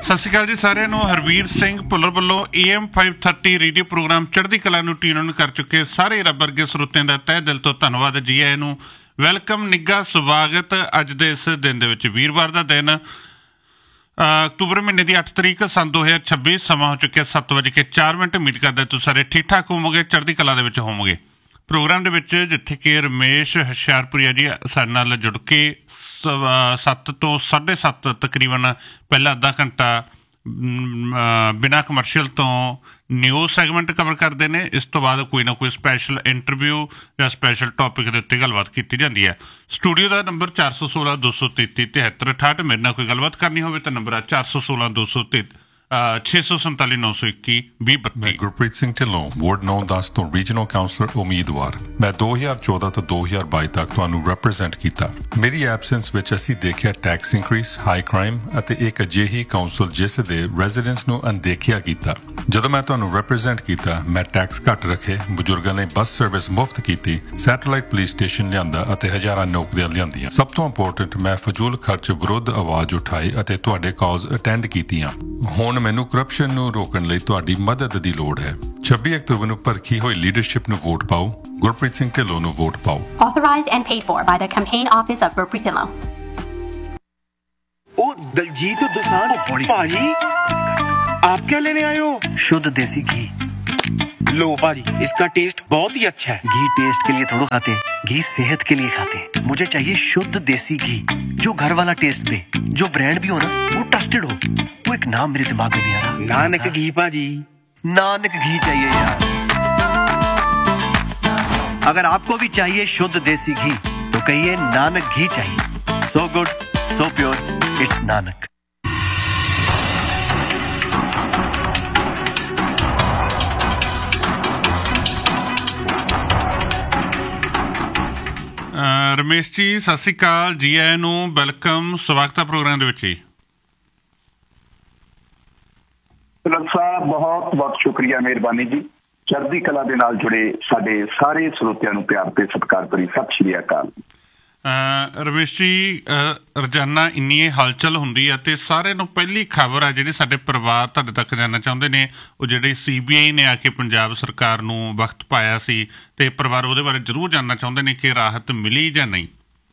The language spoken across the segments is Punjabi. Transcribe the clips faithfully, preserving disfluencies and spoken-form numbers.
ਸਤਿ ਸ਼੍ਰੀ ਅਕਾਲ ਜੀ ਸਾਰਿਆਂ ਨੂੰ। ਹਰਵੀਰ ਸਿੰਘ ਭੁੱਲਰ ਵੱਲੋਂ A M five thirty radio programme ਚੜ੍ਹਦੀ ਕਲਾ ਨੂੰ ਟਿਊਨ ਇਨ ਕਰ ਚੁੱਕੇ ਸਾਰੇ ਰੱਬ ਵਰਗੇ ਸਰੋਤਿਆਂ ਦਾ ਤਹਿ ਦਿਲ ਤੋਂ ਧੰਨਵਾਦ ਜੀ। ਆਇਆਂ ਨੂੰ ਵੈਲਕਮ, ਨਿੱਘਾ ਸਵਾਗਤ। ਅੱਜ ਦੇ ਇਸ ਦਿਨ ਦੇ ਵਿੱਚ ਵੀਰਵਾਰ ਦਾ ਦਿਨ, ਅਕਤੂਬਰ ਮਹੀਨੇ ਦੀ ਅੱਠ ਤਰੀਕ ਸੰਨ ਦੋ ਹਜ਼ਾਰ ਛੱਬੀ। ਸਮਾਂ ਹੋ ਚੁੱਕਿਆ ਸੱਤ ਵਜੇ ਕੇ ਚਾਰ ਮਿੰਟ। ਉਮੀਦ ਕਰਦਾ ਤੁਸੀਂ ਸਾਰੇ ਠੀਕ ਠਾਕ ਹੋਵੋਗੇ, ਚੜ੍ਹਦੀ ਕਲਾ ਦੇ ਵਿੱਚ ਹੋਵੋਗੇ। ਪ੍ਰੋਗਰਾਮ ਦੇ ਵਿੱਚ ਜਿੱਥੇ ਕਿ ਰਮੇਸ਼ ਹੁਸ਼ਿਆਰਪੁਰੀਆ ਜੀ ਸਾਡੇ ਨਾਲ ਜੁੜ ਕੇ ਸੱਤ ਤੋਂ ਸਾਢੇ ਸੱਤ ਤਕਰੀਬਨ ਪਹਿਲਾ ਅੱਧਾ ਘੰਟਾ ਬਿਨਾਂ ਕਮਰਸ਼ੀਅਲ ਤੋਂ ਨਿਊਜ਼ ਸੈਗਮੈਂਟ ਕਵਰ ਕਰਦੇ ਨੇ। ਇਸ ਤੋਂ ਬਾਅਦ ਕੋਈ ਨਾ ਕੋਈ ਸਪੈਸ਼ਲ ਇੰਟਰਵਿਊ ਜਾਂ ਸਪੈਸ਼ਲ ਟੌਪਿਕ ਦੇ ਉੱਤੇ ਗੱਲਬਾਤ ਕੀਤੀ ਜਾਂਦੀ ਹੈ। ਸਟੂਡੀਓ ਦਾ ਨੰਬਰ ਚਾਰ ਸੌ ਸੋਲਾਂ ਦੋ ਸੌ ਤੇਤੀ ਤਿਹੱਤਰ ਅਠਾਹਠ। ਮੇਰੇ ਨਾਲ ਕੋਈ ਗੱਲਬਾਤ ਕਰਨੀ ਹੋਵੇ ਤਾਂ ਨੰਬਰ ਆ ਚਾਰ ਸੌ ਸੋਲਾਂ ਦੋ ਸੌ ਤੇ ਛੇ ਸੌ ਸੰਤਾਲੀ ਨੌ ਸੌ ਇੱਕੀ ਵੀਹ ਬੱਤੀ। ਮੈਂ ਗੁਰਪ੍ਰੀਤ ਸਿੰਘ ਢਿੱਲੋਂ, ਵਾਰਡ ਨੌ ਦਸ ਤੋਂ ਰੀਜਨਲ ਕਾਉਂਸਲਰ ਉਮੀਦਵਾਰ। ਮੈਂ ਦੋ ਹਜ਼ਾਰ ਚੌਦਾਂ ਤੋਂ ਦੋ ਹਜ਼ਾਰ ਬਾਈ ਤੱਕ ਤੁਹਾਨੂੰ ਰੈਪਰੈਜ਼ੈਂਟ ਕੀਤਾ। ਮੇਰੀ ਐਬਸੈਂਸ ਵਿੱਚ ਅਸੀਂ ਦੇਖਿਆ ਟੈਕਸ ਇਨਕਰੀਸ, ਹਾਈ ਕ੍ਰਾਈਮ ਅਤੇ ਇੱਕ ਅਜਿਹੀ ਕਾਉਂਸਲ ਜਿਸ ਦੇ ਰੈਜ਼ੀਡੈਂਟਸ ਨੂੰ ਅਣਦੇਖਿਆ ਕੀਤਾ। ਜਦੋਂ ਮੈਂ ਤੁਹਾਨੂੰ ਰੈਪਰੈਜ਼ੈਂਟ ਕੀਤਾ, ਮੈਂ ਟੈਕਸ ਘੱਟ ਰੱਖੇ, ਬਜ਼ੁਰਗਾਂ ਲਈ ਬੱਸ ਸਰਵਿਸ ਮੁਫਤ ਕੀਤੀ, ਸੈਟੇਲਾਈਟ ਪੁਲਿਸ ਸਟੇਸ਼ਨ ਲਿਆਂਦਾ ਅਤੇ ਹਜ਼ਾਰਾਂ ਨੌਕਰੀਆਂ ਲਿਆਂਦੀਆਂ। ਸਭ ਤੋਂ ਇੰਪੋਰਟੈਂਟ, ਮੈਂ ਫਜ਼ੂਲ ਖਰਚ ਵਿਰੁੱਧ ਆਵਾਜ਼ ਉਠਾਈ ਅਤੇ ਤੁਹਾਡੇ ਕਾਜ਼ ਅਟੈਂਡ ਕੀਤੀਆਂ। ਹੁਣ ਮੈਨੂੰ ਕਰਪਸ਼ਨ ਨੂੰ ਰੋਕਣ ਲਈ ਤੁਹਾਡੀ ਮਦਦ ਦੀ ਲੋੜ ਹੈ। ਛੱਬੀ ਅਕਤੂਬਰ ਨੂੰ ਭਰਖੀ ਹੋਈ ਲੀਡਰਸ਼ਿਪ ਨੂੰ ਵੋਟ ਪਾਓ, ਗੁਰਪ੍ਰੀਤ ਸਿੰਘ ਢਿੱਲੋਂ ਨੂੰ ਵੋਟ ਪਾਓ। Authorized and paid for by the campaign office of Gurpreet Dhillon. ओ दलजीत दोसांझ भाजी, आप क्या लेने आए हो? शुद्ध देसी घी। लो भाजी, इसका टेस्ट बहुत ही अच्छा है। घी टेस्ट के लिए थोड़ा खाते हैं, घी सेहत के लिए खाते हैं। मुझे चाहिए शुद्ध देसी घी जो घर वाला टेस्ट दे, जो ब्रांड भी हो ना वो ट्रस्टेड हो। वो एक नाम मेरे दिमाग में नहीं आ रहा। नानक घी भाजी। नानक घी चाहिए यार। अगर आपको भी चाहिए शुद्ध देसी घी तो कहिए नानक घी चाहिए। So good, so pure, it's Nanak. Ramesh ji ਸਤਿ ਸ਼੍ਰੀ ਅਕਾਲ, ਜੀ ਆਇਆਂ ਨੂੰ, ਵੈਲਕਮ, ਸਵਾਗਤ ਹੈ ਪ੍ਰੋਗਰਾਮ ਦੇ ਵਿੱਚ ਜੀ। ਸਾਹਿਬ ਬਹੁਤ ਬਹੁਤ ਸ਼ੁਕਰੀਆ, ਮਿਹਰਬਾਨੀ ਜੀ। ਚੜ੍ਹਦੀ ਕਲਾ ਦੇ ਨਾਲ ਜੁੜੇ ਸਾਡੇ ਸਾਰੇ ਸਰੋਤਿਆਂ ਨੂੰ ਪਿਆਰ ਤੇ ਸਤਿਕਾਰ ਭਰੀ ਸਤਿ ਸ਼੍ਰੀ ਅਕਾਲ। ਰਮੇਸ਼ ਜੀ, ਰੋਜ਼ਾਨਾ ਇੰਨੀ ਹਲਚਲ ਹੁੰਦੀ ਹੈ ਅਤੇ ਸਾਰਿਆਂ ਨੂੰ ਪਹਿਲੀ ਖਬਰ ਆ ਜਿਹੜੀ ਸਾਡੇ ਪਰਿਵਾਰ ਤੁਹਾਡੇ ਤੱਕ ਜਾਣਨਾ ਚਾਹੁੰਦੇ ਨੇ, ਉਹ ਜਿਹੜੀ ਸੀ ਬੀ ਆਈ ਨੇ ਆ ਕੇ ਪੰਜਾਬ ਸਰਕਾਰ ਨੂੰ ਵਕਤ ਪਾਇਆ ਸੀ ਅਤੇ ਪਰਿਵਾਰ ਉਹਦੇ ਬਾਰੇ ਜ਼ਰੂਰ ਜਾਣਨਾ ਚਾਹੁੰਦੇ ਨੇ ਕਿ ਰਾਹਤ ਮਿਲੀ ਜਾਂ ਨਹੀਂ।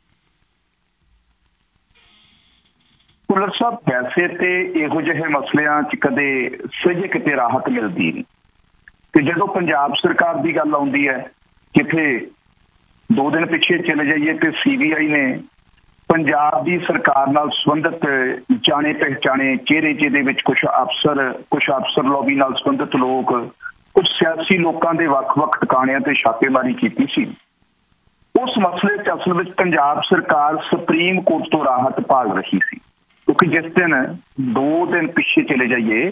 ਭੁੱਲਰ ਸਾਹਿਬ, ਵੈਸੇ ਤੇ ਇਹੋ ਜਿਹੇ ਮਸਲਿਆਂ 'ਚ ਕਦੇ ਸਹਿਜੇ ਕਿਤੇ ਰਾਹਤ ਮਿਲਦੀ ਨਹੀਂ, ਤੇ ਜਦੋਂ ਪੰਜਾਬ ਸਰਕਾਰ ਦੀ ਗੱਲ ਆਉਂਦੀ ਹੈ, ਕਿਤੇ ਦੋ ਦਿਨ ਪਿੱਛੇ ਚਲੇ ਜਾਈਏ ਤੇ ਸੀ ਬੀ ਆਈ ਨੇ ਪੰਜਾਬ ਦੀ ਸਰਕਾਰ ਨਾਲ ਸੰਬੰਧਿਤ ਜਾਣੇ ਪਹਿਚਾਣੇ ਚਿਹਰੇ, ਜਿਹਦੇ ਵਿੱਚ ਕੁਛ ਅਫਸਰ ਕੁਛ ਅਫਸਰ ਲੌਬੀ ਨਾਲ ਸੰਬੰਧਿਤ ਲੋਕ, ਕੁਛ ਸਿਆਸੀ ਲੋਕਾਂ ਦੇ ਵੱਖ-ਵੱਖ ਟਿਕਾਣਿਆਂ ਤੇ ਛਾਪੇਮਾਰੀ ਕੀਤੀ ਸੀ। ਉਸ ਮਸਲੇ 'ਚ ਅਸਲ ਵਿੱਚ ਪੰਜਾਬ ਸਰਕਾਰ ਸੁਪਰੀਮ ਕੋਰਟ ਤੋਂ ਰਾਹਤ ਭਾਲ ਰਹੀ ਸੀ, ਕਿਉਂਕਿ ਜਿਸ ਦਿਨ ਦੋ ਦਿਨ ਪਿੱਛੇ ਚਲੇ ਜਾਈਏ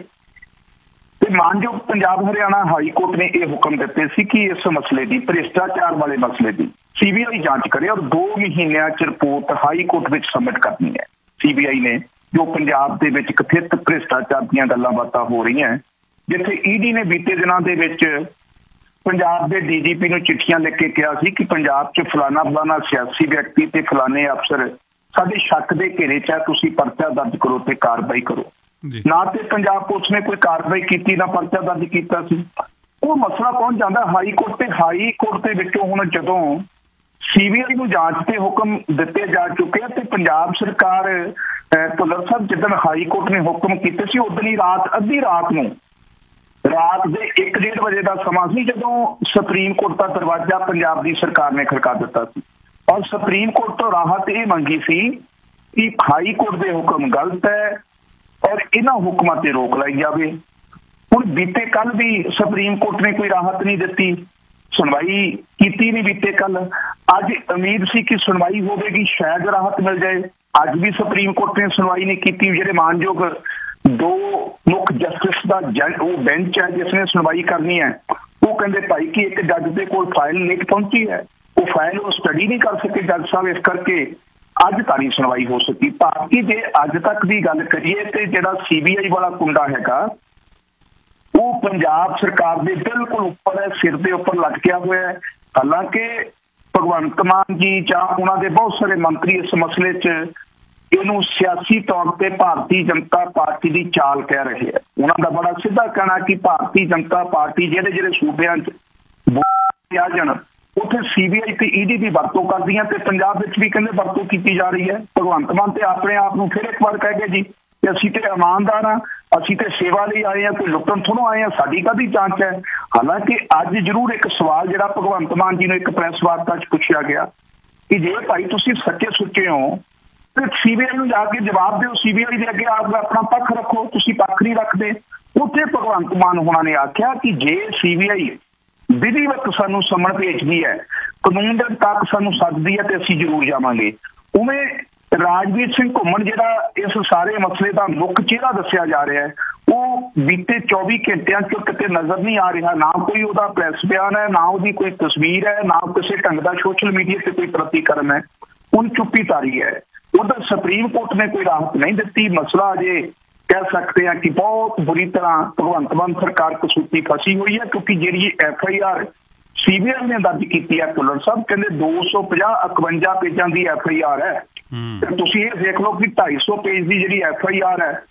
ਤੇ ਮਾਨਯੋਗ ਪੰਜਾਬ ਹਰਿਆਣਾ ਹਾਈ ਕੋਰਟ ਨੇ ਇਹ ਹੁਕਮ ਦਿੱਤੇ ਸੀ ਕਿ ਇਸ ਮਸਲੇ ਦੀ, ਭ੍ਰਿਸ਼ਟਾਚਾਰ ਵਾਲੇ ਮਸਲੇ ਦੀ ਸੀ ਬੀ ਆਈ ਜਾਂਚ ਕਰੇ ਔਰ ਦੋ ਮਹੀਨਿਆਂ 'ਚ ਰਿਪੋਰਟ ਹਾਈ ਕੋਰਟ ਵਿੱਚ ਸਬਮਿਟ ਕਰਨੀ ਹੈ। ਸੀ ਬੀ ਆਈ ਨੇ ਜੋ ਪੰਜਾਬ ਦੇ ਵਿੱਚ ਕਥਿਤ ਭ੍ਰਿਸ਼ਟਾਚਾਰ ਦੀਆਂ ਗੱਲਾਂ ਬਾਤਾਂ ਹੋ ਰਹੀਆਂ, ਜਿੱਥੇ ਈ ਡੀ ਨੇ ਬੀਤੇ ਦਿਨਾਂ ਦੇ ਵਿੱਚ ਪੰਜਾਬ ਦੇ ਡੀ ਜੀ ਪੀ ਨੂੰ ਚਿੱਠੀਆਂ ਲਿਖ ਕੇ ਕਿਹਾ ਸੀ ਕਿ ਪੰਜਾਬ 'ਚ ਫਲਾਣਾ ਫਲਾਣਾ ਸਿਆਸੀ ਵਿਅਕਤੀ ਤੇ ਫਲਾਣੇ ਅਫਸਰ ਸਾਡੇ ਸ਼ੱਕ ਦੇ ਘੇਰੇ 'ਚ, ਤੁਸੀਂ ਪਰਚਾ ਦਰਜ ਕਰੋ ਤੇ ਕਾਰਵਾਈ ਕਰੋ। ਨਾ ਤੇ ਪੰਜਾਬ ਪੁਲਿਸ ਨੇ ਕੋਈ ਕਾਰਵਾਈ ਕੀਤੀ, ਨਾ ਪਰਚਾ ਦਰਜ ਕੀਤਾ ਸੀ। ਉਹ ਮਸਲਾ ਪਹੁੰਚ ਜਾਂਦਾ ਹਾਈ ਕੋਰਟ ਤੇ। ਹਾਈ ਕੋਰਟ ਦੇ ਵਿੱਚੋਂ ਹੁਣ ਜਦੋਂ ਸੀ ਬੀ ਆਈ ਨੂੰ ਜਾਂਚ ਦੇ ਹੁਕਮ ਦਿੱਤੇ ਜਾ ਚੁੱਕੇ ਤੇ ਪੰਜਾਬ ਸਰਕਾਰ, ਭੁੱਲਰ ਸਾਹਿਬ, ਜਿੱਦਣ ਹਾਈ ਕੋਰਟ ਨੇ ਹੁਕਮ ਕੀਤੇ ਸੀ ਉਦਣ ਹੀ ਰਾਤ, ਅੱਧੀ ਰਾਤ ਨੂੰ, ਰਾਤ ਦੇ ਇੱਕ ਡੇਢ ਵਜੇ ਦਾ ਸਮਾਂ ਸੀ ਜਦੋਂ ਸੁਪਰੀਮ ਕੋਰਟ ਦਾ ਦਰਵਾਜ਼ਾ ਪੰਜਾਬ ਦੀ ਸਰਕਾਰ ਨੇ ਖੜਕਾ ਦਿੱਤਾ ਸੀ ਔਰ ਸੁਪਰੀਮ ਕੋਰਟ ਤੋਂ ਰਾਹਤ ਇਹ ਮੰਗੀ ਸੀ ਕਿ ਹਾਈ ਕੋਰਟ ਦੇ ਹੁਕਮ ਗਲਤ ਹੈ ਔਰ ਇਹਨਾਂ ਹੁਕਮਾਂ ਤੇ ਰੋਕ ਲਾਈ ਜਾਵੇ। ਹੁਣ ਬੀਤੇ ਕੱਲ ਵੀ ਸੁਪਰੀਮ ਕੋਰਟ ਨੇ ਕੋਈ ਰਾਹਤ ਨਹੀਂ ਦਿੱਤੀ, ਸੁਣਵਾਈ ਕੀਤੀ ਨਹੀਂ ਬੀਤੇ ਕੱਲ। ਅੱਜ ਉਮੀਦ ਸੀ ਕਿ ਸੁਣਵਾਈ ਹੋਵੇਗੀ, ਸ਼ਾਇਦ ਰਾਹਤ ਮਿਲ ਜਾਏ। ਅੱਜ ਵੀ ਸੁਪਰੀਮ ਕੋਰਟ ਨੇ ਸੁਣਵਾਈ ਨਹੀਂ ਕੀਤੀ। ਜਿਹੜੇ ਮਾਨਯੋਗ ਦੋ ਮੁੱਖ ਜਸਟਿਸ ਦਾ ਉਹ ਬੈਂਚ ਹੈ ਜਿਸ ਨੇ ਸੁਣਵਾਈ ਕਰਨੀ ਹੈ, ਉਹ ਕਹਿੰਦੇ ਭਾਈ ਕਿ ਇੱਕ ਜੱਜ ਦੇ ਕੋਲ ਫਾਈਲ ਲੇਟ ਪਹੁੰਚੀ ਹੈ, ਉਹ ਫਾਈਲ ਉਹ ਸਟੱਡੀ ਨਹੀਂ ਕਰ ਸਕੇ ਜੱਜ ਸਾਹਿਬ, ਇਸ ਕਰਕੇ ਅੱਜ ਤਾਂ ਨਹੀਂ ਸੁਣਵਾਈ ਹੋ ਸਕੀ। ਬਾਕੀ ਜੇ ਅੱਜ ਤੱਕ ਦੀ ਗੱਲ ਕਰੀਏ ਤੇ ਜਿਹੜਾ ਸੀ ਬੀ ਆਈ ਵਾਲਾ ਕੁੰਡਾ ਹੈਗਾ ਉਹ ਪੰਜਾਬ ਸਰਕਾਰ ਦੇ ਬਿਲਕੁਲ ਉੱਪਰ ਹੈ, ਸਿਰ ਦੇ ਉੱਪਰ ਲਟਕਿਆ ਹੋਇਆ ਹੈ। ਹਾਲਾਂਕਿ ਭਗਵੰਤ ਮਾਨ ਜੀ ਜਾਂ ਉਹਨਾਂ ਦੇ ਬਹੁਤ ਸਾਰੇ ਮੰਤਰੀ ਇਸ ਮਸਲੇ 'ਚ ਇਹਨੂੰ ਸਿਆਸੀ ਤੌਰ ਤੇ ਭਾਰਤੀ ਜਨਤਾ ਪਾਰਟੀ ਦੀ ਚਾਲ ਕਹਿ ਰਹੇ ਆ। ਉਹਨਾਂ ਦਾ ਬੜਾ ਸਿੱਧਾ ਕਹਿਣਾ ਕਿ ਭਾਰਤੀ ਜਨਤਾ ਪਾਰਟੀ ਜਿਹੜੇ ਜਿਹੜੇ ਸੂਬਿਆਂ 'ਚ ਆ ਜਾਣ ਉੱਥੇ ਸੀਬੀਆਈ ਤੇ ਈਡੀ ਦੀ ਵਰਤੋਂ ਕਰਦੀਆਂ ਤੇ ਪੰਜਾਬ ਵਿੱਚ ਵੀ ਕਹਿੰਦੇ ਵਰਤੋਂ ਕੀਤੀ ਜਾ ਰਹੀ ਹੈ। ਭਗਵੰਤ ਮਾਨ ਤੇ ਆਪਣੇ ਆਪ ਨੂੰ ਫਿਰ ਇੱਕ ਵਾਰ ਕਹਿ ਗਏ ਜੀ ਕਿ ਅਸੀਂ ਤੇ ਇਮਾਨਦਾਰ ਹਾਂ, ਅਸੀਂ ਤੇ ਸੇਵਾ ਲਈ ਆਏ ਹਾਂ, ਕੋਈ ਲੁੱਟਣ ਥੋੜ੍ਹੋਂ ਆਏ ਹਾਂ, ਸਾਡੀ ਕਾਹਦੀ ਜਾਂਚ ਹੈ। ਹਾਲਾਂਕਿ ਅੱਜ ਜ਼ਰੂਰ ਇੱਕ ਸਵਾਲ ਜਿਹੜਾ ਭਗਵੰਤ ਮਾਨ ਜੀ ਨੂੰ ਇੱਕ ਪ੍ਰੈਸ ਵਾਰਤਾ 'ਚ ਪੁੱਛਿਆ ਗਿਆ ਕਿ ਜੇ ਭਾਈ ਤੁਸੀਂ ਸੱਚੇ ਸੁੱਚੇ ਹੋ ਤੇ ਸੀਬੀਆਈ ਨੂੰ ਜਾ ਕੇ ਜਵਾਬ ਦਿਓ, ਸੀਬੀਆਈ ਦੇ ਅੱਗੇ ਆਪ ਆਪਣਾ ਪੱਖ ਰੱਖੋ, ਤੁਸੀਂ ਪੱਖ ਨਹੀਂ ਰੱਖਦੇ। ਉੱਥੇ ਭਗਵੰਤ ਮਾਨ ਹੋਣਾ ਨੇ ਆਖਿਆ ਕਿ ਜੇ ਸੀਬੀਆਈ ਵਿਧੀਵਤ ਸਾਨੂੰ ਸਮਨ ਭੇਜਦੀ ਹੈ, ਕਾਨੂੰਨ ਦੇ ਤੱਕ ਸਾਨੂੰ ਸੱਦਦੀ ਹੈ ਤੇ ਅਸੀਂ ਜ਼ਰੂਰ ਜਾਵਾਂਗੇ। ਉਵੇਂ ਰਾਜਵੀਰ ਸਿੰਘ ਘੁੰਮਣ ਜਿਹੜਾ ਇਸ ਸਾਰੇ ਮਸਲੇ ਦਾ ਮੁੱਖ ਚਿਹਰਾ ਦੱਸਿਆ ਜਾ ਰਿਹਾ ਹੈ, ਉਹ ਬੀਤੇ ਚੌਵੀ ਘੰਟਿਆਂ 'ਚ ਕਿਤੇ ਨਜ਼ਰ ਨਹੀਂ ਆ ਰਿਹਾ। ਨਾ ਕੋਈ ਉਹਦਾ ਪ੍ਰੈਸ ਬਿਆਨ ਹੈ, ਨਾ ਉਹਦੀ ਕੋਈ ਤਸਵੀਰ ਹੈ, ਨਾ ਕਿਸੇ ਢੰਗ ਦਾ ਸੋਸ਼ਲ ਮੀਡੀਆ ਤੇ ਕੋਈ ਪ੍ਰਤੀਕਰਮ ਹੈ। ਹੁਣ ਚੁੱਪੀ ਤਾਰੀ ਹੈ। ਉਧਰ ਸੁਪਰੀਮ ਕੋਰਟ ਨੇ ਕੋਈ ਰਾਹਤ ਨਹੀਂ ਦਿੱਤੀ। ਮਸਲਾ ਅਜੇ ਕਹਿ ਸਕਦੇ ਹਾਂ ਕਿ ਬਹੁਤ ਬੁਰੀ ਤਰ੍ਹਾਂ ਭਗਵੰਤ ਮਾਨ ਸਰਕਾਰ ਕਸੂਤੀ ਫਸੀ ਹੋਈ ਹੈ, ਕਿਉਂਕਿ ਜਿਹੜੀ ਐਫ ਆਈ ਆਰ ਸੀਬੀਆਈ ਨੇ ਦਰਜ ਕੀਤੀ ਹੈ ਭੁੱਲਰ ਸਾਹਿਬ ਕਹਿੰਦੇ ਦੋ ਸੌ ਪੰਜਾਹ ਇਕਵੰਜਾ ਪੇਜਾਂ ਦੀ ਐਫ ਆਈ ਆਰ ਹੈ। ਤੇ ਤੁਸੀਂ ਇਹ ਦੇਖ ਲਓ ਕਿ ਢਾਈ ਸੌ ਪੇਜ ਦੀ ਜਿਹੜੀ ਐਫ ਆਈ ਆਰ ਹੈ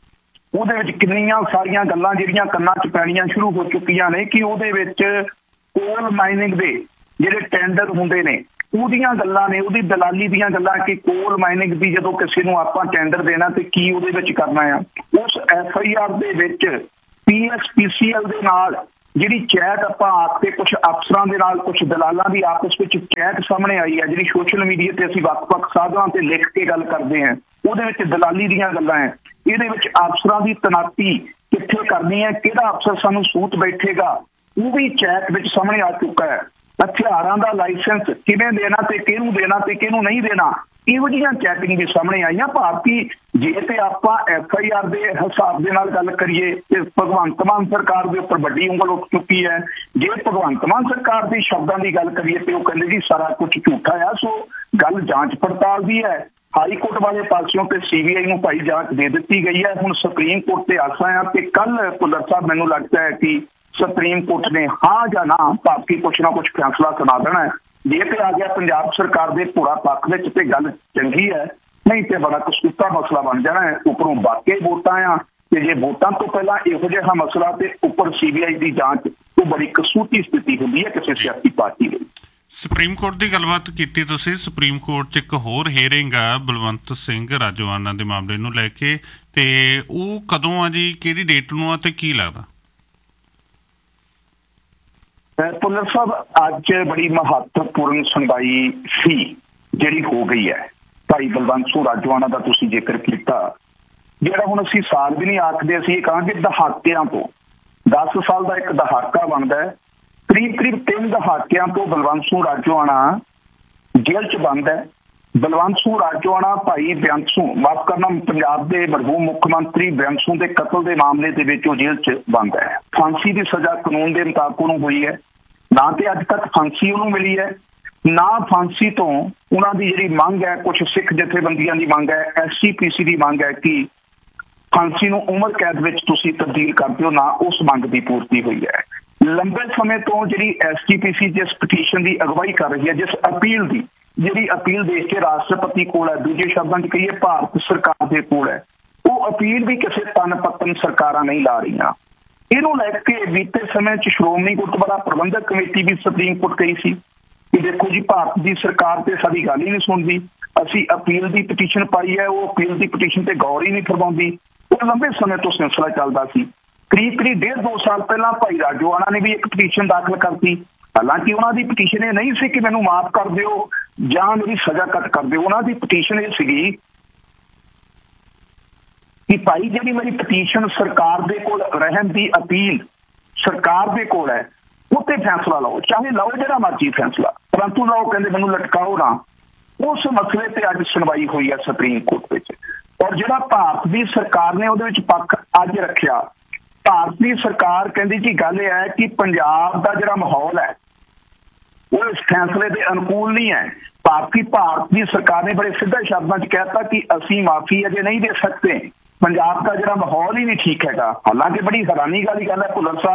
ਉਹਦੇ ਵਿੱਚ ਕਿੰਨੀਆਂ ਸਾਰੀਆਂ ਗੱਲਾਂ ਜਿਹੜੀਆਂ ਕੰਨਾਂ 'ਚ ਪੈਣੀਆਂ ਸ਼ੁਰੂ ਹੋ ਚੁੱਕੀਆਂ ਨੇ ਕਿ ਉਹਦੇ ਵਿੱਚ ਕੋਲ ਮਾਈਨਿੰਗ ਦੇ ਜਿਹੜੇ ਟੈਂਡਰ ਹੁੰਦੇ ਨੇ ਉਹਦੀਆਂ ਗੱਲਾਂ ਨੇ, ਉਹਦੀ ਦਲਾਲੀ ਦੀਆਂ ਗੱਲਾਂ ਕਿ ਕੋਲ ਮਾਈਨਿੰਗ ਦੀ ਜਦੋਂ ਕਿਸੇ ਨੂੰ ਆਪਾਂ ਟੈਂਡਰ ਦੇਣਾ ਤੇ ਕੀ ਉਹਦੇ ਵਿੱਚ ਕਰਨਾ ਆ। ਉਸ ਐਫ ਆਈ ਆਰ ਦੇ ਵਿੱਚ ਪੀ ਐਸ ਪੀ ਸੀ ਐਲ ਦੇ ਨਾਲ ਜਿਹੜੀ ਚੈਟ ਆਪਾਂ ਆਪ ਤੇ ਕੁਝ ਅਫਸਰਾਂ ਦੇ ਨਾਲ ਕੁਝ ਦਲਾਲਾਂ ਦੀ ਆਪਸ ਵਿੱਚ ਚੈਟ ਸਾਹਮਣੇ ਆਈ ਹੈ, ਜਿਹੜੀ ਸੋਸ਼ਲ ਮੀਡੀਆ ਤੇ ਅਸੀਂ ਵੱਖ-ਵੱਖ ਸਾਧਨਾਂ ਤੇ ਲਿਖ ਕੇ ਗੱਲ ਕਰਦੇ ਹਾਂ, ਉਹਦੇ ਵਿੱਚ ਦਲਾਲੀ ਦੀਆਂ ਗੱਲਾਂ ਹੈ। ਇਹਦੇ ਵਿੱਚ ਅਫਸਰਾਂ ਦੀ ਤੈਨਾਤੀ ਕਿੱਥੇ ਕਰਨੀ ਹੈ, ਕਿਹੜਾ ਅਫਸਰ ਸਾਨੂੰ ਸੂਤ ਬੈਠੇਗਾ, ਉਹ ਵੀ ਚੈਟ ਵਿੱਚ ਸਾਹਮਣੇ ਆ ਚੁੱਕਾ ਹੈ। ਹਥਿਆਰਾਂ ਦਾ ਲਾਇਸੈਂਸ ਕਿਵੇਂ ਦੇਣਾ ਤੇ ਕਿਹਨੂੰ ਦੇਣਾ ਤੇ ਕਿਹਨੂੰ ਨਹੀਂ ਦੇਣਾ, ਇਹੋ ਜਿਹੀਆਂ ਚੈਟਿੰਗ ਵੀ ਸਾਹਮਣੇ ਆਈਆਂ। ਭਾਰਤੀ ਜੇ ਤੇ ਆਪਾਂ ਐਫ ਆਈ ਆਰ ਦੇ ਹਿਸਾਬ ਦੇ ਨਾਲ ਗੱਲ ਕਰੀਏ ਤੇ ਭਗਵੰਤ ਮਾਨ ਸਰਕਾਰ ਦੇ ਉੱਪਰ ਵੱਡੀ ਉਂਗਲ ਉੱਠ ਚੁੱਕੀ ਹੈ। ਜੇ ਭਗਵੰਤ ਮਾਨ ਸਰਕਾਰ ਦੇ ਸ਼ਬਦਾਂ ਦੀ ਗੱਲ ਕਰੀਏ ਤੇ ਉਹ ਕਹਿੰਦੇ ਜੀ ਸਾਰਾ ਕੁਝ ਝੂਠਾ ਆ, ਸੋ ਗੱਲ ਜਾਂਚ ਪੜਤਾਲ ਦੀ ਹੈ। ਹਾਈ ਕੋਰਟ ਵਾਲੇ ਪਾਸਿਓਂ ਤੇ ਸੀਬੀਆਈ ਨੂੰ ਭਾਈ ਜਾਂਚ ਦੇ ਦਿੱਤੀ ਗਈ ਹੈ। ਹੁਣ ਸੁਪਰੀਮ ਕੋਰਟ ਤੇ ਆਸਾਂ ਆ ਤੇ ਕੱਲ ਭੁੱਲਰ ਸਾਹਿਬ ਮੈਨੂੰ ਲੱਗਦਾ ਹੈ ਕਿ ਸੁਪਰੀਮ ਕੋਰਟ ਨੇ ਹਾਂ ਜਾਂ ਨਾ ਭਾਰਤੀ ਕੁਛ ਨਾ ਕੁਛ ਫੈਸਲਾ ਸੁਣਾ ਦੇਣਾ ਹੈ। ਜੇ ਤੇ ਆ ਗਿਆ ਪੰਜਾਬ ਸਰਕਾਰ ਦੇ ਪੂਰਾ ਪੱਖ ਵਿੱਚ ਤੇ ਗੱਲ ਚੰਗੀ ਹੈ, ਨਹੀਂ ਤੇ ਬੜਾ ਕਸੂਤਾ ਮਸਲਾ ਬਣ ਜਾਣਾ ਹੈ। ਉੱਪਰੋਂ ਵਾਕਈ ਵੋਟਾਂ ਆ ਤੇ ਜੇ ਵੋਟਾਂ ਤੋਂ ਪਹਿਲਾਂ ਇਹੋ ਜਿਹਾ ਮਸਲਾ ਤੇ ਉੱਪਰ ਸੀਬੀਆਈ ਦੀ ਜਾਂਚ, ਉਹ ਬੜੀ ਕਸੂਤੀ ਸਥਿਤੀ ਹੁੰਦੀ ਹੈ ਕਿਸੇ ਸਿਆਸੀ ਪਾਰਟੀ ਲਈ। ਸੁਪਰੀਮ ਕੋਰਟ ਦੀ ਗੱਲਬਾਤ ਕੀਤੀ ਤੁਸੀਂ। ਸੁਪਰੀਮ ਕੋਰਟ 'ਚ ਇੱਕ ਹੋਰ ਹੀਅਰਿੰਗ ਆ ਬਲਵੰਤ ਸਿੰਘ ਰਾਜੋਆਣਾ ਦੇ ਮਾਮਲੇ ਨੂੰ ਲੈ ਕੇ, ਤੇ ਉਹ ਕਦੋਂ ਆ ਜੀ, ਕਿਹੜੀ ਡੇਟ ਨੂੰ ਆ ਤੇ ਕੀ ਲੱਗਦਾ? ਭੁੱਲਰ ਸਾਹਿਬ ਅੱਜ ਬੜੀ ਮਹੱਤਵਪੂਰਨ ਸੁਣਵਾਈ ਸੀ ਜਿਹੜੀ ਹੋ ਗਈ ਹੈ। ਭਾਈ ਬਲਵੰਤ ਸਿੰਘ ਰਾਜੋਆਣਾ ਦਾ ਤੁਸੀਂ ਜ਼ਿਕਰ ਕੀਤਾ, ਜਿਹੜਾ ਹੁਣ ਅਸੀਂ ਸਾਲ ਵੀ ਨਹੀਂ ਆਖਦੇ, ਅਸੀਂ ਇਹ ਕਹਾਂਗੇ ਦਹਾਕਿਆਂ ਤੋਂ, ਦਸ ਸਾਲ ਦਾ ਇੱਕ ਦਹਾਕਾ ਬਣਦਾ ਹੈ। ਕਰੀਬ ਕਰੀਬ ਤਿੰਨ ਦਹਾਕਿਆਂ ਤੋਂ ਬਲਵੰਤ ਸਿੰਘ ਰਾਜੋਆਣਾ ਜੇਲ੍ਹ 'ਚ ਬੰਦ ਹੈ। ਬਲਵੰਤ ਸਿੰਘ ਰਾਜੋਆਣਾ ਭਾਈ ਬੇਅੰਤ ਸਿੰਘ, ਮਾਫ ਕਰਨਾ, ਪੰਜਾਬ ਦੇ ਮਰਹੂਮ ਮੁੱਖ ਮੰਤਰੀ ਬੇਅੰਤ ਸਿੰਘ ਦੇ ਕਤਲ ਦੇ ਮਾਮਲੇ ਦੇ ਵਿੱਚ ਉਹ ਜੇਲ੍ਹ 'ਚ ਬੰਦ ਹੈ। ਫਾਂਸੀ ਦੀ ਸਜ਼ਾ ਕਾਨੂੰਨ ਦੇ ਮੁਤਾਬਕ ਉਹਨੂੰ ਹੋਈ ਹੈ। ਨਾ ਤੇ ਅੱਜ ਤੱਕ ਫਾਂਸੀ ਉਹਨੂੰ ਮਿਲੀ ਹੈ, ਨਾ ਫਾਂਸੀ ਤੋਂ ਉਹਨਾਂ ਦੀ ਜਿਹੜੀ ਮੰਗ ਹੈ, ਕੁਝ ਸਿੱਖ ਜਥੇਬੰਦੀਆਂ ਦੀ ਮੰਗ ਹੈ, ਐਸ ਸੀ ਪੀ ਸੀ ਦੀ ਮੰਗ ਹੈ ਕਿ ਫਾਂਸੀ ਨੂੰ ਉਮਰ ਕੈਦ ਵਿੱਚ ਤੁਸੀਂ ਤਬਦੀਲ ਕਰ ਦਿਓ, ਨਾ ਉਸ ਮੰਗ ਦੀ ਪੂਰਤੀ ਹੋਈ ਹੈ। ਲੰਬੇ ਸਮੇਂ ਤੋਂ ਜਿਹੜੀ ਐਸ ਜੀ ਪੀ ਸੀ ਜਿਸ ਪਟੀਸ਼ਨ ਦੀ ਅਗਵਾਈ ਕਰ ਰਹੀ ਹੈ, ਜਿਸ ਅਪੀਲ ਦੀ ਜਿਹੜੀ ਅਪੀਲ ਦੇਖ ਕੇ ਰਾਸ਼ਟਰਪਤੀ ਕੋਲ ਹੈ, ਦੂਜੇ ਸ਼ਬਦਾਂ 'ਚ ਕਹੀਏ ਭਾਰਤ ਸਰਕਾਰ ਦੇ ਕੋਲ ਹੈ, ਉਹ ਅਪੀਲ ਵੀ ਕਿਸੇ ਤਨ ਪਤਨ ਸਰਕਾਰਾਂ ਨਹੀਂ ਲਾ ਰਹੀਆਂ। ਇਹਨੂੰ ਲੈ ਕੇ ਬੀਤੇ ਸਮੇਂ 'ਚ ਸ਼੍ਰੋਮਣੀ ਗੁਰਦੁਆਰਾ ਪ੍ਰਬੰਧਕ ਕਮੇਟੀ ਵੀ ਸੁਪਰੀਮ ਕੋਰਟ ਗਈ ਸੀ ਕਿ ਦੇਖੋ ਜੀ ਭਾਰਤ ਦੀ ਸਰਕਾਰ ਤੇ ਸਾਡੀ ਗੱਲ ਹੀ ਨਹੀਂ ਸੁਣਦੀ, ਅਸੀਂ ਅਪੀਲ ਦੀ ਪਟੀਸ਼ਨ ਪਾਈ ਹੈ, ਉਹ ਅਪੀਲ ਦੀ ਪਟੀਸ਼ਨ ਤੇ ਗੌਰ ਹੀ ਨਹੀਂ ਫਰਮਾਉਂਦੀ। ਉਹ ਲੰਬੇ ਸਮੇਂ ਤੋਂ ਸਿਲਸਿਲਾ ਚੱਲਦਾ ਸੀ। ਕਰੀਬ ਕਰੀਬ ਡੇਢ ਦੋ ਸਾਲ ਪਹਿਲਾਂ ਭਾਈ ਰਾਜੋਆਣਾ ਨੇ ਵੀ ਇੱਕ ਪਟੀਸ਼ਨ ਦਾਖਲ ਕਰਤੀ। ਹਾਲਾਂਕਿ ਉਹਨਾਂ ਦੀ ਪਟੀਸ਼ਨ ਇਹ ਨਹੀਂ ਸੀ ਕਿ ਮੈਨੂੰ ਮਾਫ ਕਰ ਦਿਓ ਜਾਂ ਮੇਰੀ ਸਜ਼ਾ ਕੱਟ ਕਰ ਦਿਓ। ਉਹਨਾਂ ਦੀ ਪਟੀਸ਼ਨ ਇਹ ਸੀਗੀ ਕਿ ਭਾਈ ਜਿਹੜੀ ਮੇਰੀ ਪਟੀਸ਼ਨ ਸਰਕਾਰ ਦੇ ਕੋਲ ਰਹਿਣ ਦੀ ਅਪੀਲ ਸਰਕਾਰ ਦੇ ਕੋਲ ਹੈ, ਉੱਤੇ ਫੈਸਲਾ ਲਓ, ਚਾਹੇ ਲਓ ਜਿਹੜਾ ਮਰਜ਼ੀ ਫੈਸਲਾ, ਪਰੰਤੂ ਲਓ ਕਹਿੰਦੇ ਮੈਨੂੰ ਲਟਕਾਓ ਨਾ। ਉਸ ਮਸਲੇ ਤੇ ਅੱਜ ਸੁਣਵਾਈ ਹੋਈ ਹੈ ਸੁਪਰੀਮ ਕੋਰਟ ਵਿੱਚ, ਔਰ ਜਿਹੜਾ ਭਾਰਤ ਦੀ ਸਰਕਾਰ ਨੇ ਉਹਦੇ ਵਿੱਚ ਪੱਖ ਅੱਜ ਰੱਖਿਆ। ਭਾਰਤ ਦੀ ਸਰਕਾਰ ਕਹਿੰਦੀ ਕਿ ਗੱਲ ਇਹ ਹੈ ਕਿ ਪੰਜਾਬ ਦਾ ਜਿਹੜਾ ਮਾਹੌਲ ਹੈ ਉਹ ਇਸ ਫੈਸਲੇ ਦੇ ਅਨੁਕੂਲ ਨਹੀਂ ਹੈ। ਭਾਰਤੀ ਭਾਰਤ ਦੀ ਸਰਕਾਰ ਨੇ ਬੜੇ ਸਿੱਧੇ ਸ਼ਬਦਾਂ 'ਚ ਕਹਿਤਾ ਕਿ ਅਸੀਂ ਮਾਫੀ ਅਜੇ ਨਹੀਂ ਦੇ ਸਕਦੇ, ਪੰਜਾਬ ਦਾ ਜਿਹੜਾ ਮਾਹੌਲ ਹੀ ਨਹੀਂ ਠੀਕ ਹੈਗਾ। ਹਾਲਾਂਕਿ ਬੜੀ ਹੈਰਾਨੀ ਵਾਲੀ ਗੱਲ ਹੈ ਭੁੱਲਰ ਸਾਹਿਬ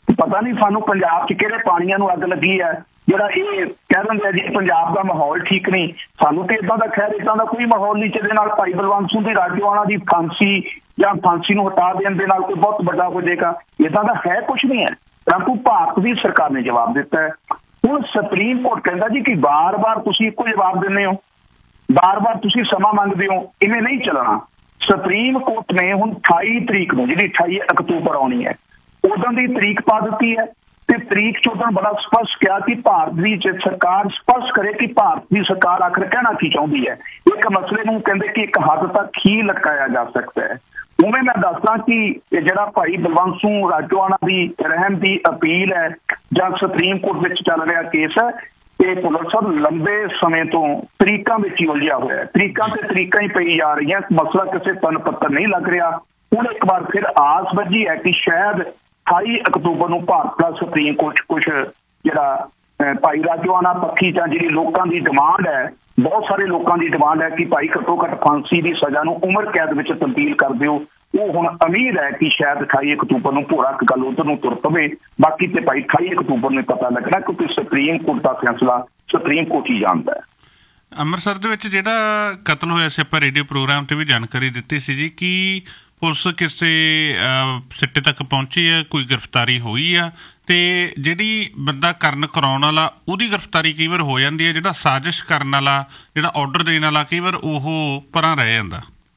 ਪਤਾ ਨਹੀਂ ਸਾਨੂੰ ਪੰਜਾਬ 'ਚ ਕਿਹੜੇ ਪਾਣੀਆਂ ਨੂੰ ਅੱਗ ਲੱਗੀ ਹੈ ਜਿਹੜਾ ਇਹ ਕਹਿ ਦਿੰਦੇ ਆ ਜੀ ਪੰਜਾਬ ਦਾ ਮਾਹੌਲ ਠੀਕ ਨਹੀਂ। ਸਾਨੂੰ ਤੇ ਇਦਾਂ ਦਾ ਖੈਰ ਇਦਾਂ ਦਾ ਕੋਈ ਮਾਹੌਲ ਨਹੀਂ ਜਿਹਦੇ ਨਾਲ ਭਾਈ ਬਲਵੰਤ ਸਿੰਘ ਦੀ ਰਾਜੋਆਣਾ ਦੀ ਫਾਂਸੀ ਜਾਂ ਫਾਂਸੀ ਨੂੰ ਹਟਾ ਦੇਣ ਦੇ ਨਾਲ ਕੋਈ ਬਹੁਤ ਵੱਡਾ ਹੋ ਜਾਏਗਾ। ਇਦਾਂ ਦਾ ਹੈ ਕੁਛ ਨਹੀਂ ਹੈ, ਪਰੰਤੂ ਭਾਰਤ ਦੀ ਸਰਕਾਰ ਨੇ ਜਵਾਬ ਦਿੱਤਾ ਹੈ। ਹੁਣ ਸੁਪਰੀਮ ਕੋਰਟ ਕਹਿੰਦਾ ਜੀ ਕਿ ਵਾਰ-ਵਾਰ ਤੁਸੀਂ ਇੱਕੋ ਜਵਾਬ ਦਿੰਦੇ ਹੋ, ਵਾਰ-ਵਾਰ ਤੁਸੀਂ ਸਮਾਂ ਮੰਗਦੇ ਹੋ, ਇਵੇਂ ਨਹੀਂ ਚੱਲਣਾ। ਸੁਪਰੀਮ ਕੋਰਟ ਨੇ ਹੁਣ ਅਠਾਈ ਤਰੀਕ ਨੂੰ ਜਿਹੜੀ ਅਠਾਈ ਅਕਤੂਬਰ ਆਉਣੀ ਹੈ ਉਦੋਂ ਦੀ ਤਰੀਕ ਪਾ ਦਿੱਤੀ ਹੈ ਤੇ ਤਰੀਕ ਚ ਉਦੋਂ ਬੜਾ ਸਪਸ਼ਟ ਕਿਹਾ ਕਿ ਭਾਰਤ ਦੀ ਸਰਕਾਰ ਸਪਸ਼ਟ ਕਰੇ ਕਿ ਭਾਰਤ ਦੀ ਸਰਕਾਰ ਆਖਰ ਕਹਿਣਾ ਕੀ ਚਾਹੁੰਦੀ ਹੈ। ਇੱਕ ਮਸਲੇ ਨੂੰ ਕਹਿੰਦੇ ਕਿ ਇੱਕ ਹੱਦ ਤੱਕ ਹੀ ਲਟਕਾਇਆ ਜਾ ਸਕਦਾ ਹੈ। ਉਵੇਂ ਮੈਂ ਦੱਸਦਾ ਕਿ ਜਿਹੜਾ ਭਾਈ ਬਲਵੰਤ ਸਿੰਘ ਰਾਜੋਆਣਾ ਦੀ ਰਹਿਮ ਦੀ ਅਪੀਲ ਹੈ ਜਾਂ ਸੁਪਰੀਮ ਕੋਰਟ ਵਿੱਚ ਚੱਲ ਰਿਹਾ ਕੇਸ ਹੈ, ਇਹ ਭੁੱਲਰ ਸਾਹਿਬ ਲੰਬੇ ਸਮੇਂ ਤੋਂ ਤਰੀਕਾਂ ਵਿੱਚ ਹੀ ਉਲਝਿਆ ਹੋਇਆ ਹੈ। ਤਰੀਕਾਂ ਤੇ ਤਰੀਕਾਂ ਹੀ ਪਈ ਜਾ ਰਹੀਆਂ, ਮਸਲਾ ਕਿਸੇ ਤਨ ਪੱਤਰ ਨਹੀਂ ਲੱਗ ਰਿਹਾ। ਹੁਣ ਇੱਕ ਵਾਰ ਫਿਰ ਆਸ ਵੱਜੀ ਹੈ ਕਿ ਸ਼ਾਇਦ ਅਠਾਈ ਅਕਤੂਬਰ ਨੂੰ ਭਾਰਤ ਦਾ ਸੁਪਰੀਮ ਕੋਰਟ ਕੁਛ ਜਿਹੜਾ ਭਾਈ ਰਾਜੋਆਣਾ ਪੱਖੀ ਜਾਂ ਜਿਹੜੀ ਲੋਕਾਂ ਦੀ ਡਿਮਾਂਡ ਹੈ, ਬਹੁਤ ਸਾਰੇ ਲੋਕਾਂ ਦੀ ਡਿਮਾਂਡ ਹੈ ਕਿ ਭਾਈ ਘੱਟੋ ਘੱਟ ਫਾਂਸੀ ਦੀ ਸਜ਼ਾ ਨੂੰ ਉਮਰ ਕੈਦ ਵਿੱਚ ਤਬਦੀਲ ਕਰ ਦਿਓ। ਉਹ ਹੁਣ ਉਮੀਦ ਹੈ ਕਿ ਸ਼ਾਇਦ ਅਠਾਈ ਅਕਤੂਬਰ ਨੂੰ ਭੋਰਾ ਗੱਲ ਉਧਰ ਨੂੰ ਤੁਰ ਪਵੇ। ਬਾਕੀ ਤੇ ਭਾਈ ਅਠਾਈ ਅਕਤੂਬਰ ਨੂੰ ਪਤਾ ਲੱਗਣਾ ਕਿਉਂਕਿ ਸੁਪਰੀਮ ਕੋਰਟ ਦਾ ਫੈਸਲਾ ਸੁਪਰੀਮ ਕੋਰਟ ਹੀ ਜਾਣਦਾ ਹੈ। ਅੰਮ੍ਰਿਤਸਰ ਦੇ ਵਿੱਚ ਜਿਹੜਾ ਕਤਲ ਹੋਇਆ ਸੀ, ਆਪਾਂ ਰੇਡੀਓ ਪ੍ਰੋਗਰਾਮ ਤੇ ਵੀ ਜਾਣਕਾਰੀ ਦਿੱਤੀ ਸੀ ਜੀ ਕਿ ਪੁਲਿਸ ਕਿਸੇ ਸਿੱਟੇ ਤੱਕ ਪਹੁੰਚੀ ਹੈ, ਕੋਈ ਗ੍ਰਿਫਤਾਰੀ ਹੋਈ ਆ, ਤੇ ਜਿਹੜੀ ਬੰਦਾ ਕਰਨ ਕਰਾਉਣ ਵਾਲਾ ਉਹਦੀ ਗ੍ਰਿਫਤਾਰੀ ਕਈ ਵਾਰ ਹੋ ਜਾਂਦੀ ਹੈ, ਜਿਹੜਾ ਸਾਜ਼ਿਸ਼ ਕਰਨ ਵਾਲਾ, ਜਿਹੜਾ ਆਰਡਰ ਦੇਣ ਵਾਲਾ, ਕਈ ਵਾਰ ਉਹ ਪਰਾਂ ਰਹਿ ਜਾਂਦਾ।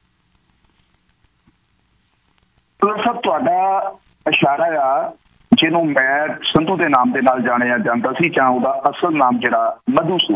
ਸਰ ਤੁਹਾਡਾ ਇਸ਼ਾਰਾ ਆ ਜਿਹਨੂੰ ਮੈਂ ਸੰਧੂ ਦੇ ਨਾਮ ਦੇ ਨਾਲ ਜਾਣਿਆ ਜਾਂਦਾ ਸੀ, ਜਾਂ ਉਹਦਾ ਅਸਲ ਨਾਮ ਜਿਹੜਾ ਮਧੂ